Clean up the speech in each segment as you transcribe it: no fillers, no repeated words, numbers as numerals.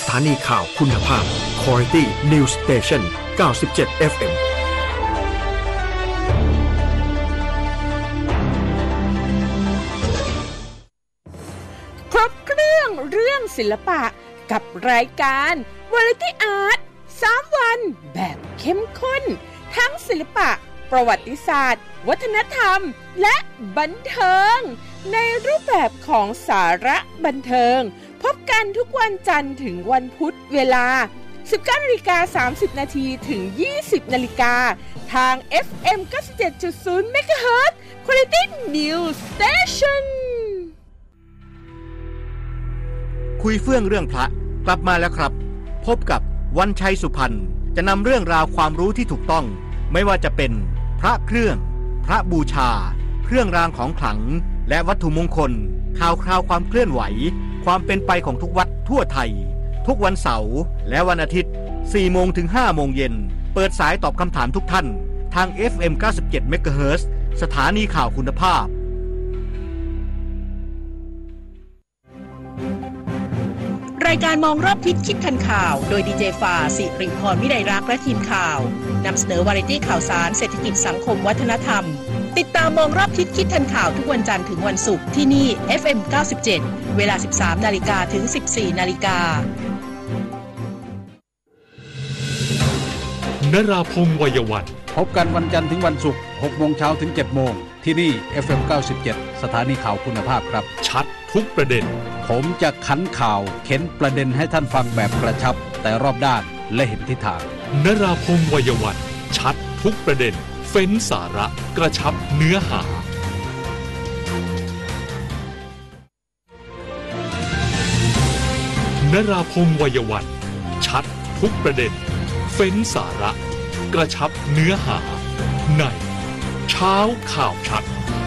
ถานีข่าวคุณภาพ Quality News Station 97 FM ครบเครื่องศิลปะกับรายการ Variety Art 3 วันแบบเข้มข้นทั้งศิลปะประวัติศาสตร์วัฒนธรรมและบันเทิงในรูปแบบของสาระบันเทิงพบกันทุกวันจันทร์ถึงวันพุธเวลา 19:30 น.ถึง 20 น.ทาง FM 97.0 MHz Quality News Station คุยเฟื่องเรื่องพระกลับมาแล้วครับพบกับวันชัยสุพรรณจะนำเรื่องราวความรู้ที่ถูกต้องไม่ว่าจะเป็นพระเครื่องพระบูชาเครื่องรางของขลังและวัตถุมงคลข่าวคราวความเคลื่อนไหวความเป็นไปของทุกวัดทั่วไทยทุกวันเสาร์และวันอาทิตย์ 4 โมงถึง 5 โมงเย็นเปิดสายตอบคำถามทุกท่านทาง FM 97 MHz สถานีข่าวคุณภาพรายการมองรอบทิศคิดทันข่าวโดยดีเจฟ้าสิริพรวิไลรักษ์และทีมข่าวนำเสนอวาไรตี้ข่าวสารเศรษฐกิจสังคมวัฒนธรรมติดตามมองรอบทิศคิดทันข่าวทุกวันจันทร์ถึงวันศุกร์ที่นี่ FM 97 เวลา 13 นาฬิกาถึง 14 นาฬิกานราพงษ์วัยวันพบกันวันจันทร์ถึงวันศุกร์ 6 โมงเช้าถึง 7 โมงที่นี่ FM 97 สถานีข่าวคุณภาพครับชัดทุกประเด็นผมจะขันข่าวเข็นประเด็นให้ท่านฟังแบบกระชับแต่รอบด้านและเห็นทิศทางนราพงษ์วัยวันชัดทุกประเด็นเฟ้นสาระกระชับเนื้อหานราพงษ์วัยวันชัดทุกประเด็นเฟ้นสาระกระชับเนื้อหาในเช้าข่าวชัด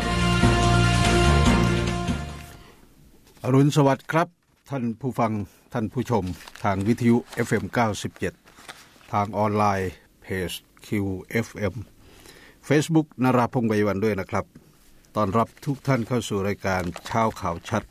อรุณสวัสดิ์ครับท่านผู้ฟังท่านผู้ชมทางวิทยุ FM 97ทางออนไลน์เพจ QFM Facebook นราพงษ์วัยวันด้วยนะครับต้อนรับทุกท่านเข้าสู่รายการเช้าข่าวชัด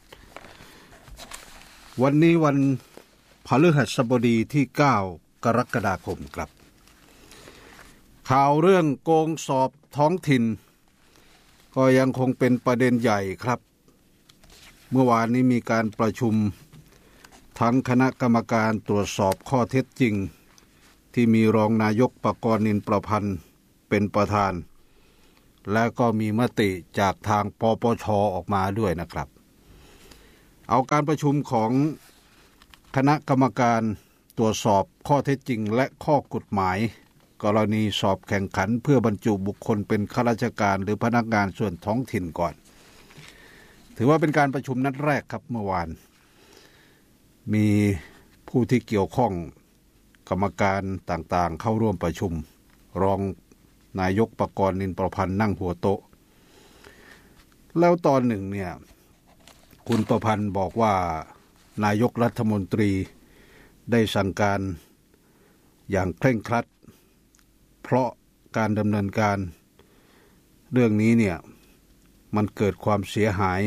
วันนี้วันพฤหัสบดีที่9 กรกฎาคมครับข่าวเรื่องโกงสอบท้องถิ่นก็ยังคงเป็นประเด็นใหญ่ครับเมื่อวานนี้มีการประชุมทั้งคณะกรรมการตรวจสอบข้อเท็จจริงที่มีรองนายกปกรณ์นินประพันธ์เป็นประธานและก็มีมติจากทางปปช.ออกมาด้วยนะครับเอาการประชุมของคณะกรรมการตรวจสอบข้อเท็จจริงและข้อกฎหมายกรณีสอบแข่งขันเพื่อบรรจุบุคคลเป็นข้าราชการหรือพนักงานส่วนท้องถิ่นก่อนถือว่าเป็นการประชุมนัดแรกครับเมื่อวานมีผู้ที่เกี่ยวข้องกรรมการต่างๆเข้าร่วมประชุมรองนายกปกรณ์นินประพันธ์นั่งหัวโต๊ะแล้วตอนหนึ่งเนี่ยคุณประพันธ์บอกว่านายกรัฐมนตรีได้สั่งการอย่างเคร่งครัดเพราะการดำเนินการเรื่องนี้เนี่ยมันเกิดความเสียหาย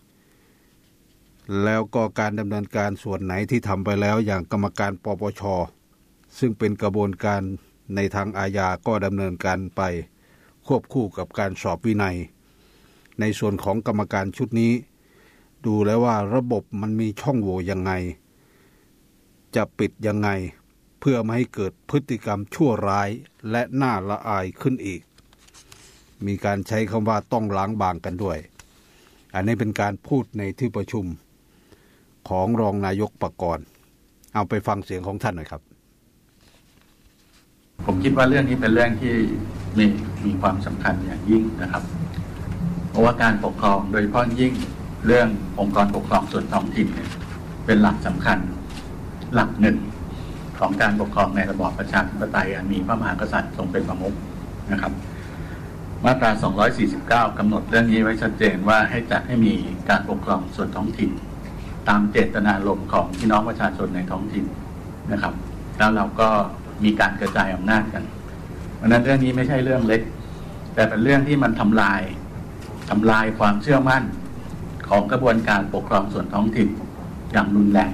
แล้วก็การดำเนินการส่วนไหนที่ทำไปแล้วอย่างกรรมการปปช.ซึ่งเป็นกระบวนการในทางอาญาก็ดำเนินการไปควบคู่กับการสอบวินัยในส่วนของกรรมการชุดนี้ดูแล้วว่าระบบมันมีช่องโหว่ยังไงจะปิดยังไงเพื่อไม่ให้เกิดพฤติกรรมชั่วร้ายและน่าละอายขึ้นอีกมีการใช้คำว่าต้องล้างบางกันด้วยอันนี้เป็นการพูดในที่ประชุมของรองนายกปกรณ์เอาไปฟังเสียงของท่านหน่อยครับผมคิดว่าเรื่องนี้เป็นเรื่องที่มีความสำคัญอย่างยิ่งนะครับเพราะว่าการปกครองโดยเฉพาะยิ่งเรื่ององค์กรปกครองส่วนท้องถิ่นเป็นหลักสำคัญหลักหนึ่งของการปกครองในระบอบประชาธิปไตยอันมีพระมหากษัตริย์ทรงเป็นประมุขนะครับมาตรา249กำหนดเรื่องนี้ไว้ชัดเจนว่าให้จัดให้มีการปกครองส่วนท้องถิ่นตามเจตนารมณ์ของพี่น้องประชาชนในท้องถิ่นนะครับแล้วเราก็มีการกระจายอำนาจกันเพราะนั้นเรื่องนี้ไม่ใช่เรื่องเล็กแต่เป็นเรื่องที่มันทำลายความเชื่อมั่นของกระบวนการปกครองส่วนท้องถิ่นอย่างรุนแรง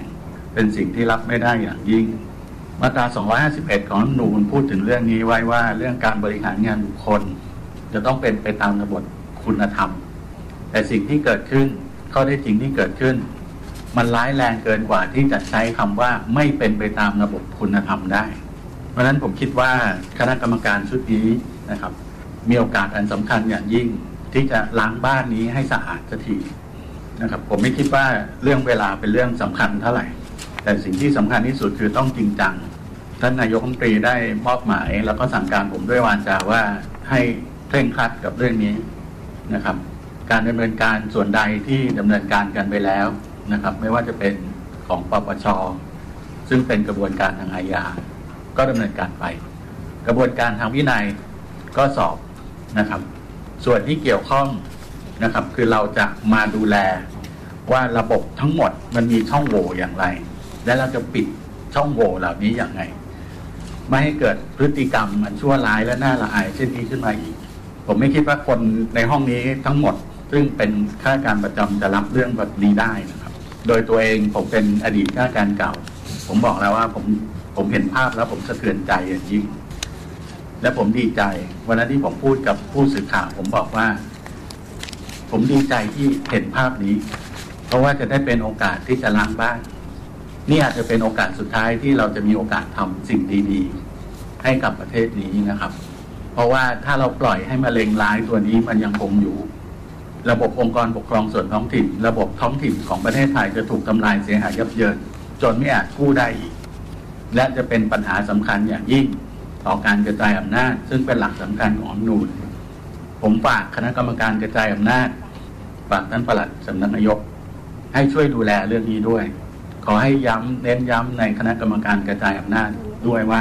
เป็นสิ่งที่รับไม่ได้อย่างยิ่งมาตรา 251 ของรัฐธรรมนูญพูดถึงเรื่องนี้ไว้ว่าเรื่องการบริหารงานบุคคลจะต้องเป็นไปตามระบบคุณธรรมแต่สิ่งที่เกิดขึ้นข้อเท็จจริงที่เกิดขึ้นมันร้ายแรงเกินกว่าที่จะใช้คำว่าไม่เป็นไปตามระบบคุณธรรมได้เพราะฉะนั้นผมคิดว่าคณะกรรมการชุดนี้นะครับมีโอกาสอันสำคัญอย่างยิ่งที่จะล้างบ้านนี้ให้สะอาดสักทีนะครับผมไม่คิดว่าเรื่องเวลาเป็นเรื่องสำคัญเท่าไหร่แต่สิ่งที่สำคัญที่สุดคือต้องจริงจังท่านนายกรัฐมนตรีได้มอบหมายแล้วก็สั่งการผมด้วยวาจาว่าให้เคร่งครัดกับเรื่องนี้นะครับการดำเนินการส่วนใดที่ดำเนินการกันไปแล้วนะครับไม่ว่าจะเป็นของปปช.ซึ่งเป็นกระบวนการทางอาญาก็ดำเนินการไปกระบวนการทางวินัยก็สอบนะครับส่วนที่เกี่ยวข้องนะครับคือเราจะมาดูแลว่าระบบทั้งหมดมันมีช่องโหว่อย่างไรและเราจะปิดช่องโหว่เหล่านี้อย่างไรไม่ให้เกิดพฤติกรรมอันชั่วร้ายและน่าละอายเช่นนี้ขึ้นมาอีกผมไม่คิดว่าคนในห้องนี้ทั้งหมดซึ่งเป็นข้าราชการประจำจะรับเรื่องแบบนี้ได้นะครับโดยตัวเองผมเป็นอดีตข้าราชการเก่าผมบอกแล้วว่าผมเห็นภาพแล้วผมสะเทือนใจอย่างยิ่งและผมดีใจวันนั้นที่ผมพูดกับผู้สื่อข่าวผมบอกว่าผมดีใจที่เห็นภาพนี้เพราะว่าจะได้เป็นโอกาสที่จะล้างบ้านนี่อาจจะเป็นโอกาสสุดท้ายที่เราจะมีโอกาสทำสิ่งดีๆให้กับประเทศนี้นะครับเพราะว่าถ้าเราปล่อยให้มะเร็งร้ายตัวนี้มันยังคงอยู่ระบบองค์กรปกครองส่วนท้องถิ่นระบบท้องถิ่นของประเทศไทยจะถูกทำลายเสียหายยับเยินจนไม่อาจกู้ได้อีกและจะเป็นปัญหาสำคัญอย่างยิ่งต่อการกระจายอำนาจซึ่งเป็นหลักสำคัญของรัฐธรรมนูญผมฝากคณะกรรมการกระจายอำนาจฝากท่านปลัดสำนักนายกให้ช่วยดูแลเรื่องนี้ด้วยขอให้เน้นย้ำในคณะกรรมการกระจายอำนาจด้วยว่า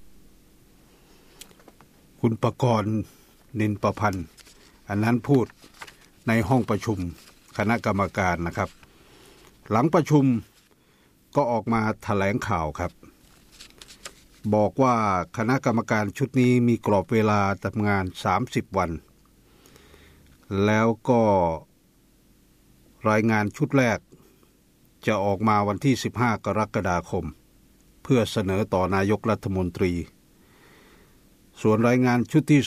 คุณประกรณ์นินประพันธ์อันนั้นพูดในห้องประชุมคณะกรรมการนะครับหลังประชุมก็ออกมาแถลงข่าวครับบอกว่าคณะกรรมการชุดนี้มีกรอบเวลาทำงาน30วันแล้วก็รายงานชุดแรกจะออกมาวันที่15กรกฎาคมเพื่อเสนอต่อนายกรัฐมนตรีส่วนรายงานชุดที่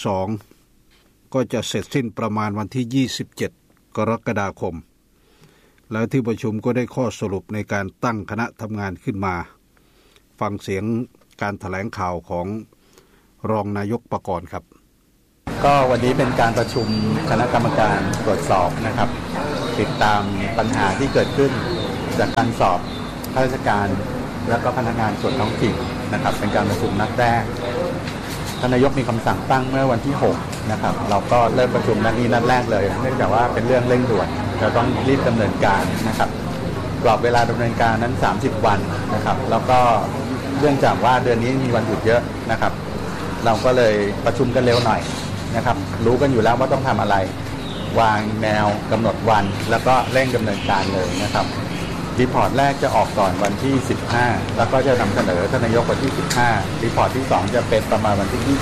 2ก็จะเสร็จสิ้นประมาณวันที่27กรกฎาคมแล้วที่ประชุมก็ได้ข้อสรุปในการตั้งคณะทำงานขึ้นมาฟังเสียงการแถลงข่าวของรองนายกประกรณ์ครับก็วันนี้เป็นการประชุมคณะกรรมการตรวจสอบนะครับติดตามปัญหาที่เกิดขึ้นจากการสอบข้าราชการและก็พนักงานส่วนท้องถิ่นนะครับเป็นการประชุมนัดแรกท่านนายกมีคำสั่งตั้งเมื่อวันที่6นะครับเราก็เริ่มประชุมนัดนี้นัดแรกเลยเนื่องจากว่าเป็นเรื่องเร่งด่วนเราต้องรีบดำเนินการนะครับกรอบเวลาดำเนินการนั้น30วันนะครับแล้วก็เนื่องจากว่าเดือนนี้มีวันหยุดเยอะนะครับเราก็เลยประชุมกันเร็วหน่อยนะครับรู้กันอยู่แล้วว่าต้องทำอะไรวางแนวกำหนดวันแล้วก็เร่งดำเนินการเลยนะครับรีพอร์ตแรกจะออกก่อนวันที่15แล้วก็จะนำเสนอท่านนายกวันที่15รีพอร์ตที่2จะเป็นประมาณวันที่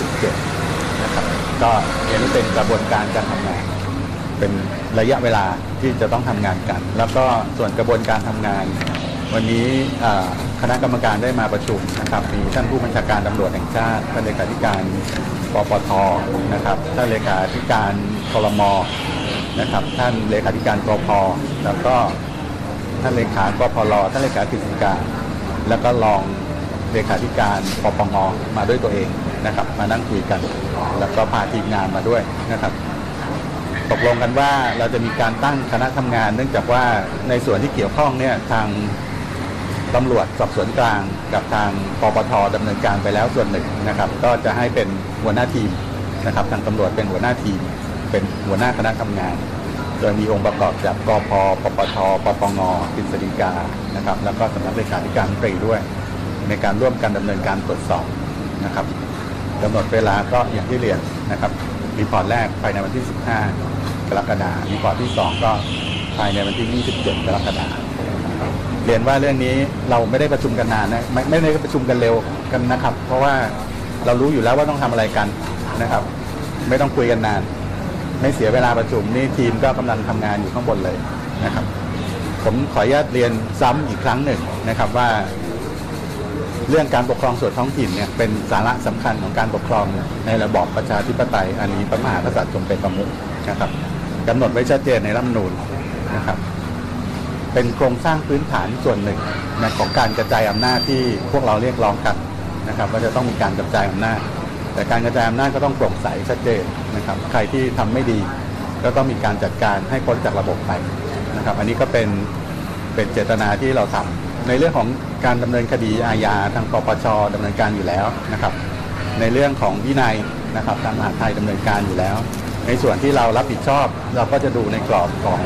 27นะครับก็อย่างนี้เป็นกระบวนการการทำงานเป็นระยะเวลาที่จะต้องทำงานกันแล้วก็ส่วนกระบวนการทำงานวันนี้คณะกรรมการได้มาประชุมนะครับมีท่านผู้บัญชาการตำรวจแห่งชาติท่านเลขาธิการปปท.นะครับท่านเลขาธิการครม.นะครับท่านเลขาธิการปภ.แล้วก็ท่านเลขากพล.ท่านเลขากฤษฎีกาแล้วก็รองเลขาธิการปปง.มาด้วยตัวเองนะครับมานั่งคุยกันแล้วก็พาทีมงานมาด้วยนะครับตกลงกันว่าเราจะมีการตั้งคณะทำงานเนื่องจากว่าในส่วนที่เกี่ยวข้องเนี่ยทางตำรวจสอบสวนกลางกับทางปปท.ดำเนินการไปแล้วส่วนหนึ่งนะครับก็จะให้เป็นหัวหน้าทีมนะครับทางตำรวจเป็นหัวหน้าทีมเป็นหัวหน้าคณะทำงานโดยมีองค์ประกอบจากกพ.ปปท.ปปง.กฤษฎีกานะครับแล้วก็สำนักเลขาธิการรัฐมนตรีด้วยในการร่วมกันดำเนินการตรวจสอบนะครับกำหนดเวลาก็อย่างที่เรียนนะครับรีพอร์ตแรกภายในวันที่15กรกฎาคมรีพอร์ตที่2ก็ภายในวันที่27กรกฎาคมเรียนว่าเรื่องนี้เราไม่ได้ประชุมกันนานนะไม่ได้ประชุมกันเร็วกันนะครับเพราะว่าเรารู้อยู่แล้วว่าต้องทำอะไรกันนะครับไม่ต้องคุยกันนานไม่เสียเวลาประชุมนี่ทีมก็กำลังทำงานอยู่ข้างบนเลยนะครับผมขออนุญาตเรียนซ้ำอีกครั้งหนึ่งนะครับว่าเรื่องการปกครองส่วนท้องถิ่นเนี่ยเป็นสาระสำคัญของการปกครองในระบอบประชาธิปไตยอันนี้พระมหากษัตริย์ทรงเป็นประมุขนะครับกำหนดไว้ชัดเจนในรัฐธรรมนูญนะครับเป็นโครงสร้างพื้นฐานส่วนหนึ่งของการกระจายอำนาจที่พวกเราเรียกร้องกันนะครับว่าจะต้องมีการกระจายอำนาจแต่การกระจายอำนาจก็ต้องโปร่งใสชัดเจนนะครับใครที่ทำไม่ดีก็ต้องมีการจัดการให้พ้นจากระบบไปนะครับอันนี้ก็เป็นเจตนาที่เราทำในเรื่องของการดำเนินคดีอาญาทางปปชดำเนินการอยู่แล้วนะครับในเรื่องของวินัยนะครับทางมหาดไทยดำเนินการอยู่แล้วในส่วนที่เรารับผิดชอบเราก็จะดูในกรอบของ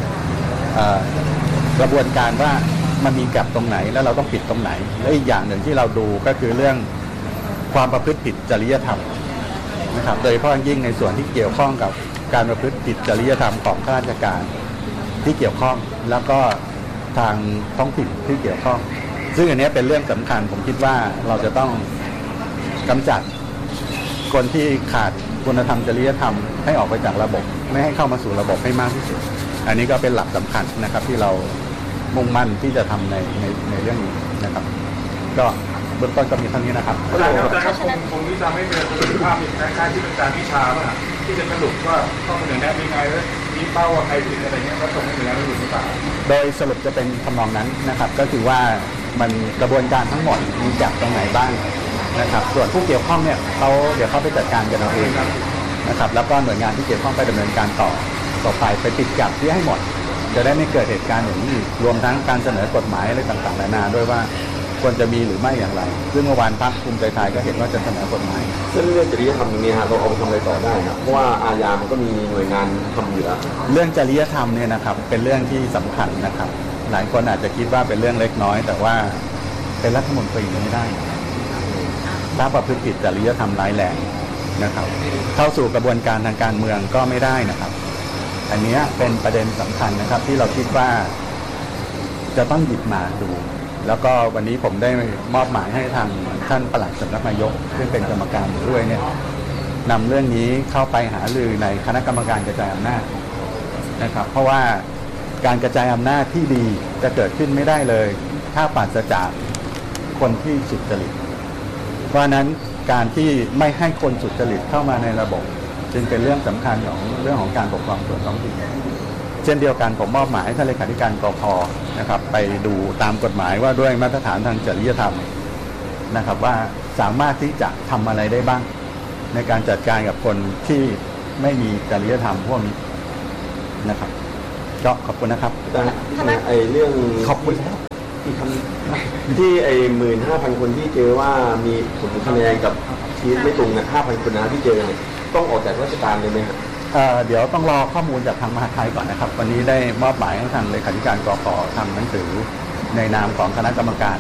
กระบวนการว่ามันมีแกลบตรงไหนแล้วเราต้องปิดตรงไหนและอีกอย่างหนึ่งที่เราดูก็คือเรื่องความประพฤติผิดจริยธรรมนะครับโดยเฉพาะยิ่งในส่วนที่เกี่ยวข้องกับการประพฤติผิดจริยธรรมของข้าราชการที่เกี่ยวข้องแล้วก็ทางท้องถิ่นที่เกี่ยวข้องซึ่งอันนี้เป็นเรื่องสำคัญผมคิดว่าเราจะต้องกำจัดคนที่ขาดคุณธรรมจริยธรรมให้ออกไปจากระบบไม่ให้เข้ามาสู่ระบบให้มากที่สุดอันนี้ก็เป็นหลักสำคัญนะครับที่เรามุ่งมั่นที่จะทำในเรื่องนี้นะครับก็เบื้องต้นก็มีเท่านี้นะครับอาจารย์ครับคงที่จะไม่เป็นประสิทธิภาพอีกคล้ายๆที่เป็นการวิชาป่ะที่จะสรุปว่าต้องเป็นอย่างนี้ยังไงแล้วมีเป้าว่าใครผิดอะไรเงี้ยก็ส่งให้หน่วยงานอื่นหรือเปล่าโดยสรุปจะเป็นทำนองนั้นนะครับก็คือว่ามันกระบวนการทั้งหมดมีจากตรงไหนบ้างนะครับส่วนผู้เกี่ยวข้องเนี่ยเดี๋ยวเขาไปจัดการกันเอาเองนะครับแล้วก็หน่วยงานที่เกี่ยวข้องไปดำเนินการต่อไปปิดจับที่ให้หมดจะได้ไม่เกิดเหตุการณ์อย่างนี้รวมทั้งการเสนอกฎหมายอะไรต่างๆนานาด้วยว่าควรจะมีหรือไม่อย่างไรซึ่งเมื่อวานพรรคภูมิใจไทยก็เห็นว่าจะเสนอกฎหมายซึ่งเรื่องจริยธรรมตรงนี้เราเอาไปทำอะไรต่อได้ครับเพราะว่าอาญามันก็มีหน่วยงานทำอยู่แล้วเรื่องจริยธรรมเนี่ยนะครับเป็นเรื่องที่สำคัญนะครับหลายคนอาจจะคิดว่าเป็นเรื่องเล็กน้อยแต่ว่าเป็นรัฐมนตรีไม่ได้ถ้าประพฤติผิดจริยธรรมร้ายแรงนะครับเข้าสู่กระบวนการทางการเมืองก็ไม่ได้นะครับอันนี้เป็นประเด็นสำคัญนะครับที่เราคิดว่าจะต้องหยิบมาดูแล้วก็วันนี้ผมได้มอบหมายให้ทางท่านปลัดสำนักนายกซึ่งเป็นกรรมการด้วยเนี่ยนำเรื่องนี้เข้าไปหารือในคณะกรรมการกระจายอำนาจนะครับเพราะว่าการกระจายอำนาจที่ดีจะเกิดขึ้นไม่ได้เลยถ้าปราศจากคนที่สุจริตเพราะนั้นการที่ไม่ให้คนสุจริตเข้ามาในระบบจึงเป็นเรื่องสำคัญของเรื่องของการปกครองส่วนท้องถิ่นเช่นเดียวกันผมมอบหมายให้ท่านเลขาธิการกพ.นะครับไปดูตามกฎหมายว่าด้วยมาตรฐานทางจริยธรรมนะครับว่าสามารถที่จะทำอะไรได้บ้างในการจัดการกับคนที่ไม่มีจริยธรรมพวกนี้นะครับก็ขอบคุณนะครับไอ้เรื่องขอบคุณที่ไอ้ 15,000 คนที่เจอว่ามีผลคะแนนกับชีวิตไม่ตรงกัน 5,000 คนนะที่เจอเนี่ยต้องออกจากราชการเลยไหมครับเดี๋ยวต้องรอข้อมูลจากทางมหาดไทยก่อนนะครับวันนี้ได้มอบหมายให้ทางเลขาธิการกพ.ทำหนังสือในนามของคณะกรรมการ